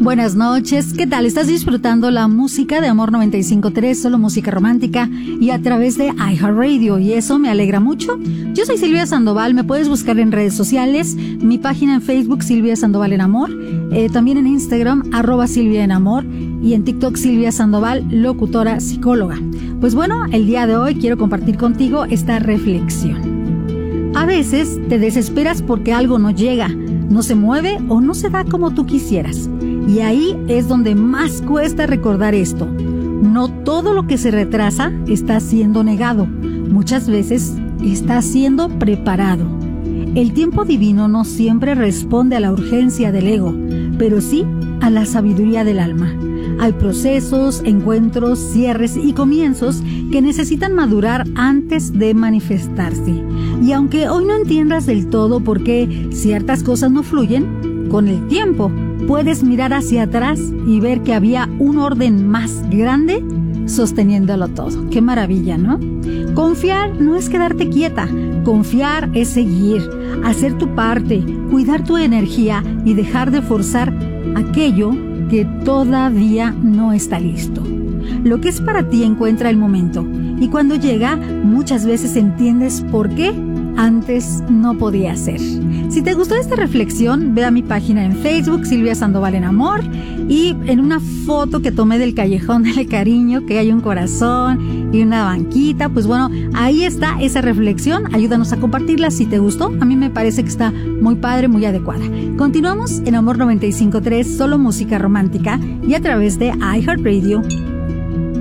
Buenas noches, ¿qué tal? ¿Estás disfrutando la música de Amor 95.3, solo música romántica y a través de iHeartRadio? Y eso me alegra mucho. Yo soy Silvia Sandoval, me puedes buscar en redes sociales, mi página en Facebook Silvia Sandoval en Amor, también en Instagram @Silvia en Amor y en TikTok Silvia Sandoval, locutora psicóloga. Pues bueno, el día de hoy quiero compartir contigo esta reflexión. A veces te desesperas porque algo no llega, no se mueve o no se da como tú quisieras. Y ahí es donde más cuesta recordar esto. No todo lo que se retrasa está siendo negado. Muchas veces está siendo preparado. El tiempo divino no siempre responde a la urgencia del ego, pero sí a la sabiduría del alma. Hay procesos, encuentros, cierres y comienzos que necesitan madurar antes de manifestarse. Y aunque hoy no entiendas del todo por qué ciertas cosas no fluyen, con el tiempo puedes mirar hacia atrás y ver que había un orden más grande sosteniéndolo todo. ¡Qué maravilla!, ¿no? Confiar no es quedarte quieta. Confiar es seguir, hacer tu parte, cuidar tu energía y dejar de forzar aquello que todavía no está listo. Lo que es para ti encuentra el momento y cuando llega muchas veces entiendes por qué antes no podía ser. Si te gustó esta reflexión, ve a mi página en Facebook, Silvia Sandoval en Amor, y en una foto que tomé del Callejón del Cariño, que hay un corazón y una banquita, pues bueno, ahí está esa reflexión. Ayúdanos a compartirla si te gustó. A mí me parece que está muy padre, muy adecuada. Continuamos en Amor 95.3, solo música romántica y a través de iHeartRadio.